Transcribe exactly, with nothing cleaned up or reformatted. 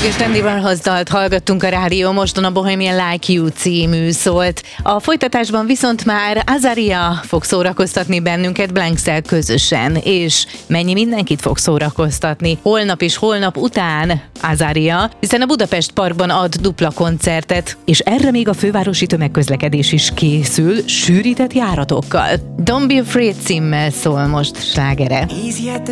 és Andy Warhol dalt hallgattunk a rádió moston, a Bohemian Like You című szólt. A folytatásban viszont már Azaria fog szórakoztatni bennünket Blankszel közösen, és mennyi mindenkit fog szórakoztatni holnap és holnap után Azaria, hiszen a Budapest Parkban ad dupla koncertet, és erre még a fővárosi tömegközlekedés is készül sűrített járatokkal. Don't Be Afraid címmel szól most slágere. Easy at the